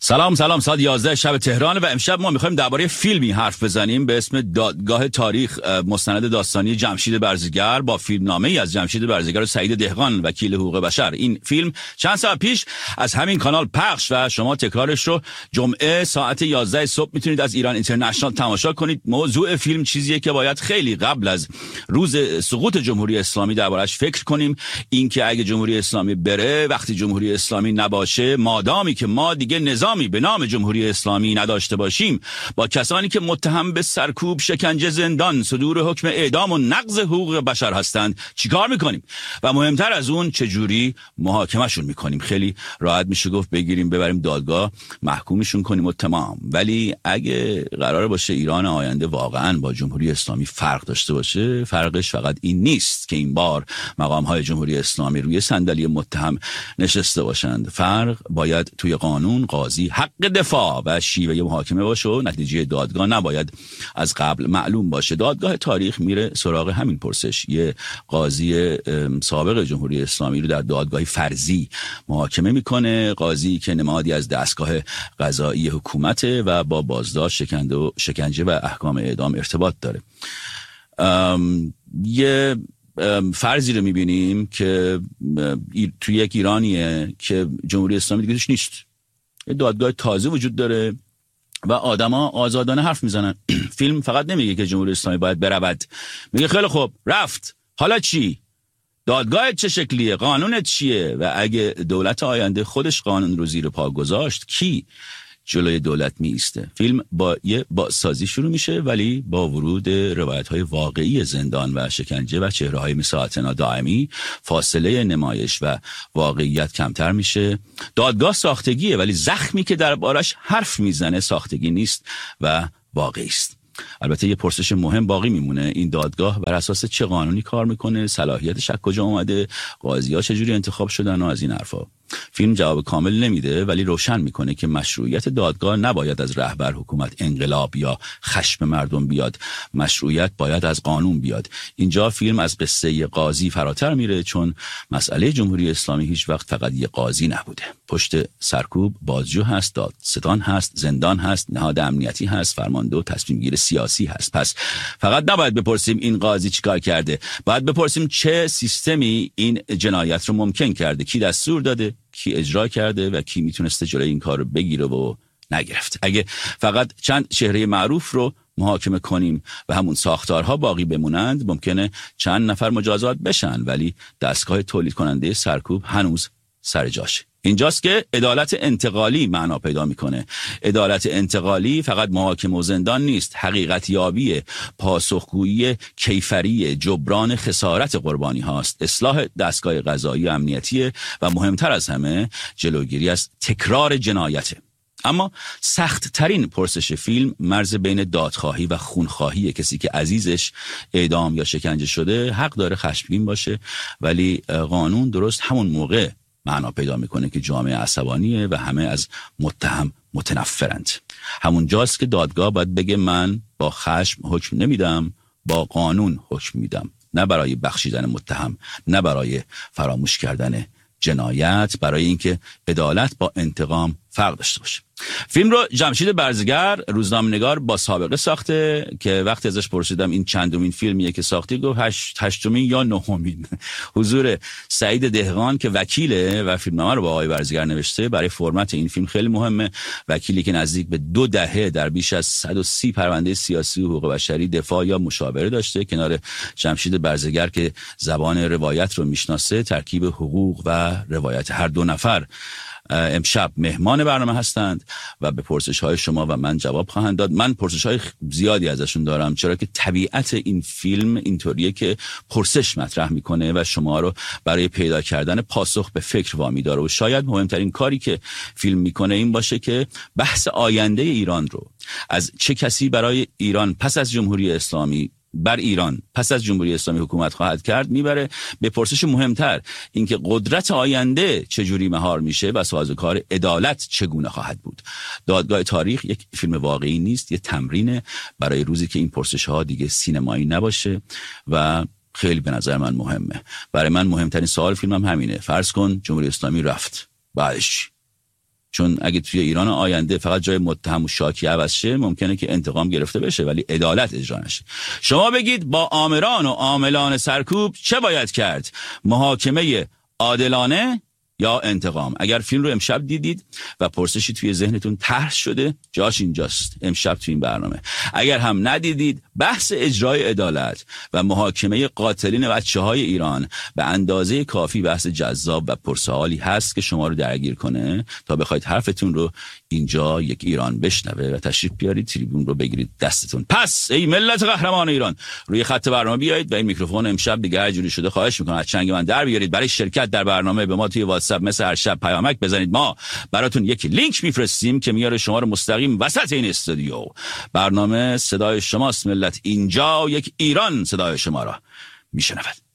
سلام ساعت 11 شب تهران و امشب ما میخوایم درباره فیلمی حرف بزنیم به اسم دادگاه تاریخ، مستند داستانی جمشید برزگر با فیلمنامه‌ای از جمشید برزگر و سعید دهقان وکیل حقوق بشر. این فیلم چند ساعت پیش از همین کانال پخش و شما تکرارش رو جمعه ساعت 11 صبح میتونید از ایران اینترنشنال تماشا کنید. موضوع فیلم چیزیه که باید خیلی قبل از روز سقوط جمهوری اسلامی دربارش فکر کنیم. اینکه اگه جمهوری اسلامی بره، وقتی جمهوری اسلامی نباشه، مادامی که ما دیگه نظامی به نام جمهوری اسلامی نداشته باشیم، با کسانی که متهم به سرکوب، شکنجه، زندان، صدور حکم اعدام و نقض حقوق بشر هستند چیکار میکنیم و مهمتر از اون چجوری محاکمهشون میکنیم. خیلی راحت میشه گفت بگیریم ببریم دادگاه محکومشون کنیم و تمام. ولی اگه قرار باشه ایران آینده واقعا با جمهوری اسلامی فرق داشته باشه، فرقش فقط این نیست که این بار مقام‌های جمهوری اسلامی روی صندلی متهم نشسته باشند. فرق باید توی قانون قاضی حق دفاع و شیوه محاکمه باشه و نتیجه دادگاه نباید از قبل معلوم باشه. دادگاه تاریخ میره سراغ همین پرسش. یه قاضی سابق جمهوری اسلامی رو در دادگاهی فرضی محاکمه میکنه، قاضی که نمادی از دستگاه قضایی حکومته و با بازداشت، شکنجه و احکام اعدام ارتباط داره. یه فرضی رو میبینیم که توی یک ایرانیه که جمهوری اسلامی دیگه توش نیست، دادگاه تازه وجود داره و آدما آزادانه حرف میزنن. فیلم فقط نمیگه که جمهوری اسلامی باید برود، میگه خیلی خوب رفت، حالا چی؟ دادگاه چه شکلیه؟ قانونت چیه؟ و اگه دولت آینده خودش قانون رو زیر پا گذاشت، کی جلوی دولت می ایسته؟ فیلم با یه بازسازی شروع میشه، ولی با ورود روایت‌های واقعی زندان و شکنجه و چهره‌های مثل آتنا دائمی، فاصله نمایش و واقعیت کمتر میشه. دادگاه ساختگیه، ولی زخمی که دربارش حرف میزنه ساختگی نیست و واقعی است. البته یه پرسش مهم باقی میمونه: این دادگاه بر اساس چه قانونی کار میکنه؟ صلاحیتش از کجا اومده؟ قاضی‌ها چجوری انتخاب شدن و از این حرفا. فیلم جواب کامل نمیده، ولی روشن میکنه که مشروعیت دادگاه نباید از رهبر حکومت، انقلاب یا خشم مردم بیاد. مشروعیت باید از قانون بیاد. اینجا فیلم از قصه قاضی فراتر میره، چون مسئله جمهوری اسلامی هیچ وقت فقط یه قاضی نبوده. پشت سرکوب بازجو هست، دادستان هست، زندان هست، نهاد امنیتی هست، فرمانده و تصمیم گیر سیاسی هست. پس فقط نباید بپرسیم این قاضی چیکار کرده، باید بپرسیم چه سیستمی این جنایت رو ممکن کرده، کی دستور داده، کی اجرا کرده و کی میتونسته جلوی این کار رو بگیره و نگرفت. اگه فقط چند چهره معروف رو محاکمه کنیم و همون ساختارها باقی بمونند، ممکنه چند نفر مجازات بشن، ولی دستگاه تولید کننده سرکوب هنوز سر جاشه. اینجاست که عدالت انتقالی معنا پیدا میکنه. عدالت انتقالی فقط محاکمه و زندان نیست، حقیقت یابی، پاسخگویی کیفری، جبران خسارت قربانی هاست، اصلاح دستگاه قضایی و امنیتی و مهمتر از همه جلوگیری از تکرار جنایت. اما سخت ترین پرسش فیلم مرز بین دادخواهی و خونخواهی. کسی که عزیزش اعدام یا شکنجه شده حق داره خشمگین باشه، ولی قانون درست همون موقع معنا پیدا میکنه که جامعه عصبانیه و همه از متهم متنفرند. همون جاست که دادگاه باید بگه من با خشم حکم نمیدم، با قانون حکم میدم. نه برای بخشیدن متهم، نه برای فراموش کردن جنایت، برای اینکه عدالت با انتقام فرق داشته باشه. فیلم رو جمشید برزگر، روزنامه‌نگار با سابقه ساخته که وقتی ازش پرسیدم این چندمین فیلمیه که ساختی، گفت هشتمین یا نهمین. حضور سعید دهقان که وکیله و فیلمنامه رو با آقای برزگر نوشته برای فرمت این فیلم خیلی مهمه. وکیلی که نزدیک به 2 دهه در بیش از 130 پرونده سیاسی و حقوق بشری دفاع یا مشاوره داشته، کنار جمشید برزگر که زبان روایت رو میشناسه. ترکیب حقوق و روایت هر دو نفر امشب مهمان برنامه هستند و به پرسش‌های شما و من جواب خواهند داد. من پرسش‌های زیادی ازشون دارم، چرا که طبیعت این فیلم اینطوریه که پرسش مطرح میکنه و شما رو برای پیدا کردن پاسخ به فکر وامی داره. و شاید مهمترین کاری که فیلم میکنه این باشه که بحث آینده ایران رو از چه کسی برای ایران پس از جمهوری اسلامی بر ایران پس از جمهوری اسلامی حکومت خواهد کرد میبره به پرسش مهمتر، اینکه قدرت آینده چجوری مهار میشه و سازوکار عدالت چگونه خواهد بود. دادگاه تاریخ یک فیلم واقعی نیست، یه تمرینه برای روزی که این پرسش ها دیگه سینمایی نباشه و خیلی به نظر من مهمه. برای من مهمترین سوال فیلمم همینه: فرض کن جمهوری اسلامی رفت، بعدش چون اگه توی ایران آینده فقط جای متهم و شاکی عوض شه، ممکنه که انتقام گرفته بشه ولی عدالت اجرا نشه. شما بگید با آمران و عاملان سرکوب چه باید کرد؟ محاکمه عادلانه یا انتقام؟ اگر فیلم رو امشب دیدید و پرسشی توی ذهنتون طرح شده، جاش اینجاست، امشب توی این برنامه. اگر هم ندیدید، بحث اجرای عدالت و محاکمه قاتلین بچه‌های ایران به اندازه کافی بحث جذاب و پرسوالی هست که شما رو درگیر کنه تا بخواید حرفتون رو اینجا یک ایران بشنوه و تشریف بیارید تریبون رو بگیرید دستتون. پس ای ملت قهرمان ایران، روی خط برنامه بیایید و این میکروفون امشب دیگه هر جوری شده خواهش می‌کنم از چنگ من در بیارید. برای شرکت در برنامه به ما توی واتساپ مثل هر شب پیامک بزنید، ما براتون یک لینک میفرستیم که میاره شما رو مستقیم وسط این استودیو. برنامه صدای شماست ملت، اینجا یک ایران صدای شما را میشنود.